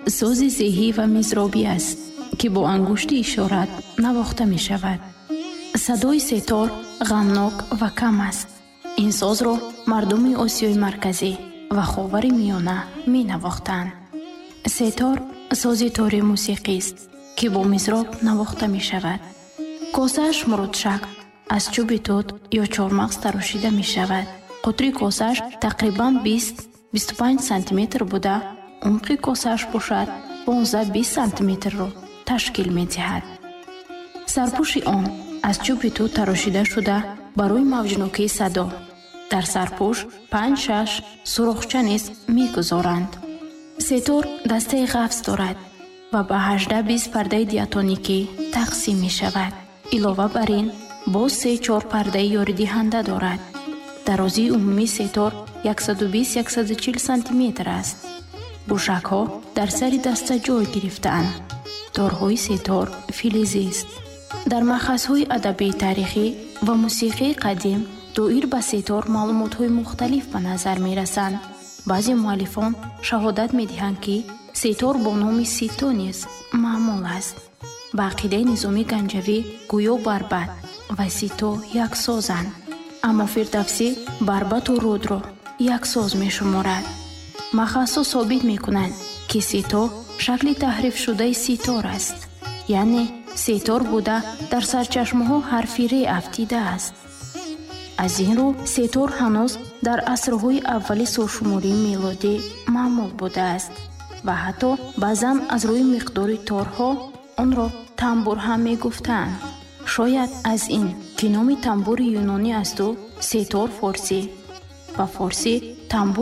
сози зеҳӣ ва мизробӣ аст, ки бо ангушти ишорат навохта ми шавад. садои сетор ғамнок ва кам аст. ин созро мардуми Осиёи марказӣ ва ховари миёна менавохтанд. сетор сози тори мусиқист, ки бо мизроб навохта ми шавад. косааш мурудшак аз чӯби тут ё чормағз тарошида ми шавад. қутри косааш тақрибан 20-25 сантиметр буда, умқи косааш бошад 15-20 сантиметрро ташкил медиҳад. сарпӯши он аз чӯби тут тарошида шуда барои мавҷнокии садо. дар сарпӯш 5-6 сурохча низ мегузоранд. сетор дастаи ғафс дорад ва ба 18-20 пардаи диатоникӣ тақсим мешавад. илова бар ин боз 3-4 пардаи ёридиҳанда дорад. дарозии умумии сетор 120-140 сантиметр аст. бушакҳо дар сари даста ҷой гирифтаанд. торҳои сетор филизист. дар махазҳои адабии таърихӣ ва мусиқии қадим доир ба сетор маълумотҳои мухталиф ба назар мерасанд. баъзе муаллифон шаҳодат медиҳанд, ки сетор бо номи сито низ маъмул аст. ба ақидаи низоми ганҷавӣ гӯё барбат ва сито яксозанд. аммо фирдавсӣ барбату рудро яксоз мешуморад. махазҳо собит мекунанд, ки сито шакли таҳрифшудаи ситор аст, яъне сетор буда дар сарчашмаҳо ҳарфи ре афтида аст. аз ин рӯ сетор ҳанӯз дар асрҳои аввали солшумории милодӣ маъмул будааст ва ҳатто баъзан аз рӯи миқдори торҳо онро тамбур ҳам мегуфтанд. шояд аз ин ки номи тамбури юнонӣ асту сетор форсӣ. ба форсӣ тамбур